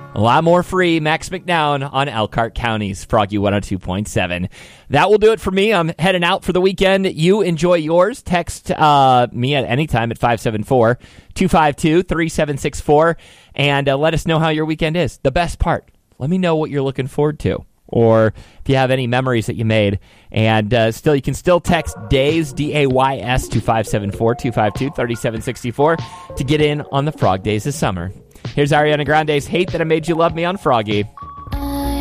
A lot more free Max McNown on Elkhart County's Froggy 102.7. That will do it for me. I'm heading out for the weekend. You enjoy yours. Text me at any time at 574-252-3764 and let us know how your weekend is. The best part, let me know what you're looking forward to, or if you have any memories that you made. And you can still text DAYS, DAYS, to 574-252-3764 to get in on the Frog Days this summer. Here's Ariana Grande's Hate That I Made You Love Me on Froggy.